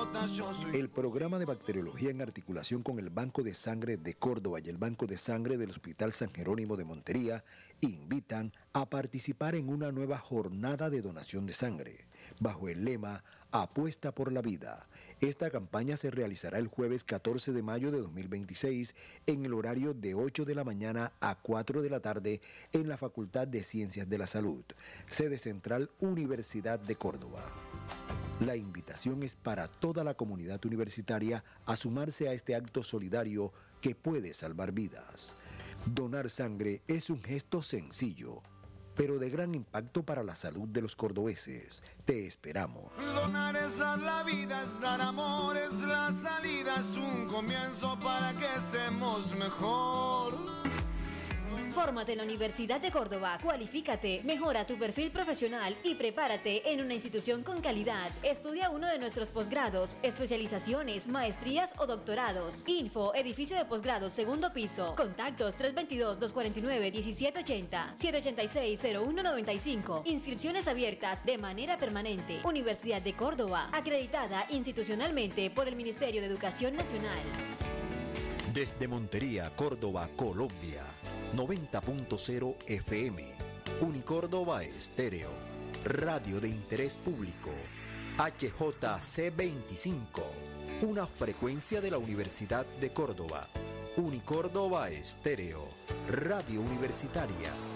El programa de bacteriología en articulación con el Banco de Sangre de Córdoba y el Banco de Sangre del Hospital San Jerónimo de Montería invitan a participar en una nueva jornada de donación de sangre, bajo el lema Apuesta por la Vida. Esta campaña se realizará el jueves 14 de mayo de 2026 en el horario de 8 de la mañana a 4 de la tarde en la Facultad de Ciencias de la Salud, sede central Universidad de Córdoba. La invitación es para toda la comunidad universitaria a sumarse a este acto solidario que puede salvar vidas. Donar sangre es un gesto sencillo, pero de gran impacto para la salud de los cordobeses. Te esperamos. Donar es dar la vida, es dar amor, es la salida, es un comienzo para que estemos mejor. Fórmate en la Universidad de Córdoba, cualifícate, mejora tu perfil profesional y prepárate en una institución con calidad. Estudia uno de nuestros posgrados, especializaciones, maestrías o doctorados. Info, edificio de posgrados, segundo piso. Contactos 322-249-1780, 786-0195. Inscripciones abiertas de manera permanente. Universidad de Córdoba, acreditada institucionalmente por el Ministerio de Educación Nacional. Desde Montería, Córdoba, Colombia. 90.0 FM, Unicórdoba Estéreo, radio de interés público, HJC25, una frecuencia de la Universidad de Córdoba, Unicórdoba Estéreo, radio universitaria.